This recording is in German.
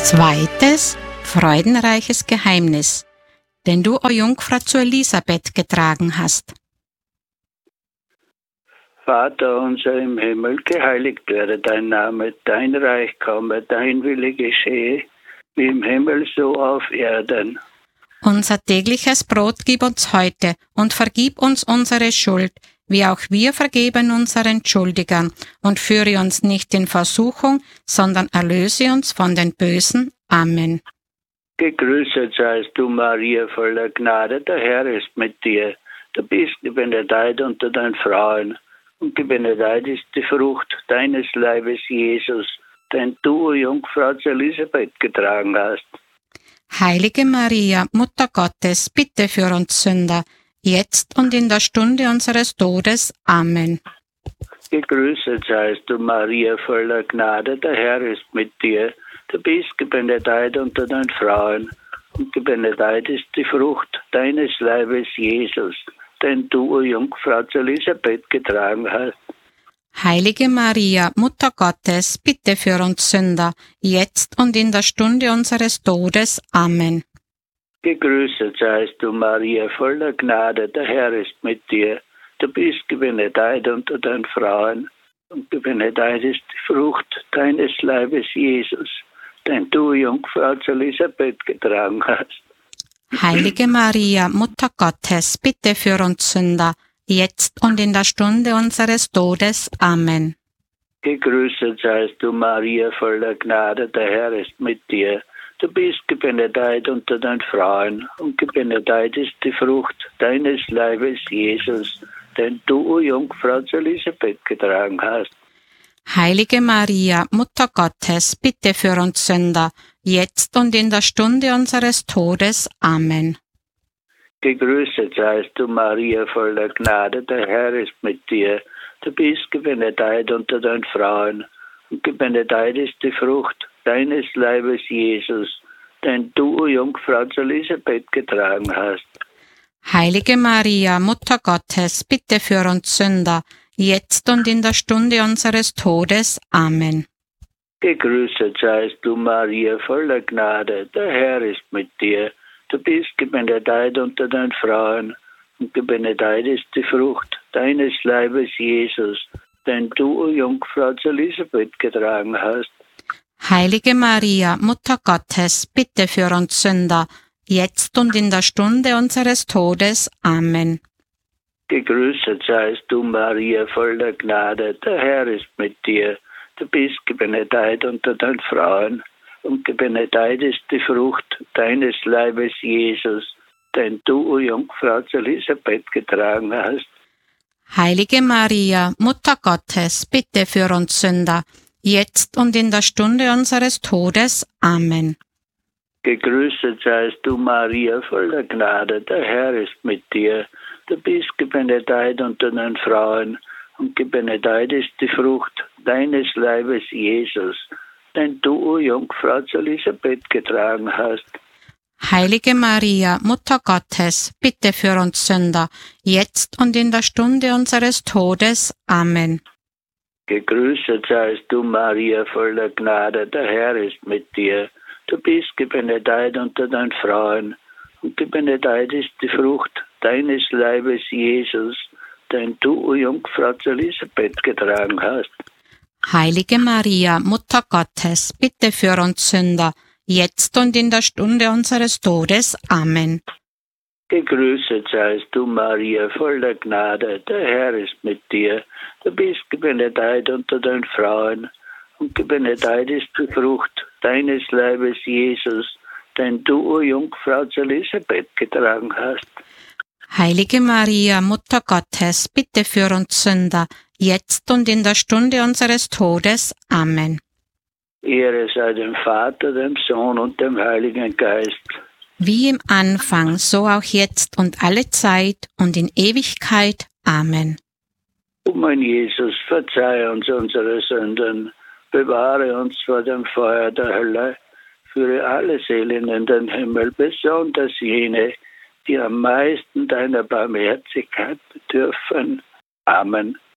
Zweites, freudenreiches Geheimnis, den du, o Jungfrau, zu Elisabeth getragen hast. Vater unser im Himmel, geheiligt werde dein Name, dein Reich komme, dein Wille geschehe, wie im Himmel so auf Erden. Unser tägliches Brot gib uns heute und vergib uns unsere Schuld, wie auch wir vergeben unseren Schuldigern, und führe uns nicht in Versuchung, sondern erlöse uns von den Bösen. Amen. Gegrüßet seist du, Maria, voller Gnade, der Herr ist mit dir. Du bist gebenedeit unter den Frauen, und gebenedeit ist die Frucht deines Leibes, Jesus, den du, o Jungfrau, zu Elisabeth getragen hast. Heilige Maria, Mutter Gottes, bitte für uns Sünder, jetzt und in der Stunde unseres Todes. Amen. Gegrüßet seist du, Maria, voller Gnade, der Herr ist mit dir. Du bist gebenedeit unter den Frauen, und gebenedeit ist die Frucht deines Leibes, Jesus, den du, o Jungfrau, zu Elisabeth getragen hast. Heilige Maria, Mutter Gottes, bitte für uns Sünder, jetzt und in der Stunde unseres Todes. Amen. Gegrüßet seist du, Maria, voller Gnade, der Herr ist mit dir. Du bist gebenedeit unter den Frauen, und gebenedeit ist die Frucht deines Leibes, Jesus, den du, Jungfrau, zu Elisabeth getragen hast. Heilige Maria, Mutter Gottes, bitte für uns Sünder, jetzt und in der Stunde unseres Todes. Amen. Gegrüßet seist du, Maria, voller Gnade, der Herr ist mit dir. Du bist gebenedeit unter den Frauen, und gebenedeit ist die Frucht deines Leibes, Jesus, den du, o Jungfrau, zu Elisabeth getragen hast. Heilige Maria, Mutter Gottes, bitte für uns Sünder, jetzt und in der Stunde unseres Todes. Amen. Gegrüßet seist du, Maria, voller Gnade, der Herr ist mit dir. Du bist gebenedeit unter den Frauen, und gebenedeit ist die Frucht deines Leibes, Jesus, den du, o Jungfrau, zu Elisabeth getragen hast. Heilige Maria, Mutter Gottes, bitte für uns Sünder, jetzt und in der Stunde unseres Todes. Amen. Gegrüßet seist du, Maria, voller Gnade, der Herr ist mit dir. Du bist gebenedeit unter den Frauen, und gebenedeit ist die Frucht deines Leibes, Jesus, den du, o Jungfrau, zu Elisabeth getragen hast. Heilige Maria, Mutter Gottes, bitte für uns Sünder, jetzt und in der Stunde unseres Todes. Amen. Gegrüßet seist du, Maria, voller Gnade, der Herr ist mit dir. Du bist gebenedeit unter den Frauen, und gebenedeit ist die Frucht deines Leibes, Jesus, den du, o Jungfrau, zu Elisabeth getragen hast. Heilige Maria, Mutter Gottes, bitte für uns Sünder, jetzt und in der Stunde unseres Todes. Amen. Gegrüßet seist du, Maria, voller Gnade, der Herr ist mit dir. Du bist gebenedeit unter den Frauen, und gebenedeit ist die Frucht deines Leibes, Jesus, den du, o Jungfrau, zu Elisabeth getragen hast. Heilige Maria, Mutter Gottes, bitte für uns Sünder, jetzt und in der Stunde unseres Todes. Amen. Gegrüßet seist du, Maria, voller Gnade, der Herr ist mit dir. Du bist gebenedeit unter den Frauen, und gebenedeit ist die Frucht deines Leibes, Jesus, den du, o Jungfrau, zu Elisabeth getragen hast. Heilige Maria, Mutter Gottes, bitte für uns Sünder, jetzt und in der Stunde unseres Todes. Amen. Gegrüßet seist du, Maria, voller Gnade, der Herr ist mit dir. Du bist gebenedeit unter den Frauen, und gebenedeit ist die Frucht deines Leibes, Jesus, den du, o Jungfrau, zu Elisabeth getragen hast. Heilige Maria, Mutter Gottes, bitte für uns Sünder, jetzt und in der Stunde unseres Todes. Amen. Ehre sei dem Vater, dem Sohn und dem Heiligen Geist. Wie im Anfang, so auch jetzt und alle Zeit und in Ewigkeit. Amen. O mein Jesus, verzeih uns unsere Sünden, bewahre uns vor dem Feuer der Hölle, führe alle Seelen in den Himmel, besonders jene, die am meisten deiner Barmherzigkeit bedürfen. Amen.